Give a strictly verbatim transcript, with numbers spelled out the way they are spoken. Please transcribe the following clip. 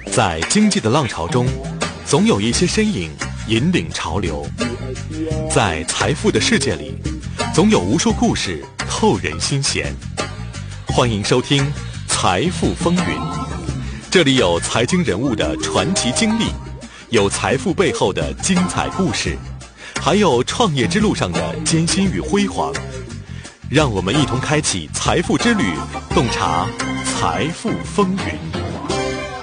在经济的浪潮中，总有一些身影引领潮流；在财富的世界里，总有无数故事透人心弦。欢迎收听《财富风云》，这里有财经人物的传奇经历，有财富背后的精彩故事，还有创业之路上的艰辛与辉煌。让我们一同开启财富之旅，洞察财富风云。